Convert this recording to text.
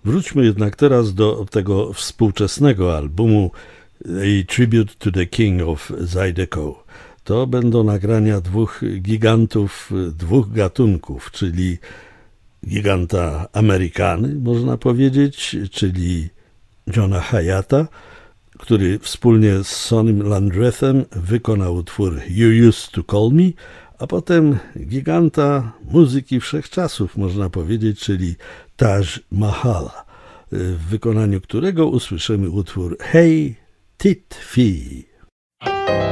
Wróćmy jednak teraz do tego współczesnego albumu A Tribute to the King of Zydeco. To będą nagrania dwóch gigantów, dwóch gatunków, czyli giganta Amerykany, można powiedzieć, czyli Johna Hiata, który wspólnie z Sonym Landrethem wykonał utwór You Used to Call Me, a potem giganta muzyki wszechczasów, można powiedzieć, czyli Taj Mahal, w wykonaniu którego usłyszymy utwór Hey Tit Fi.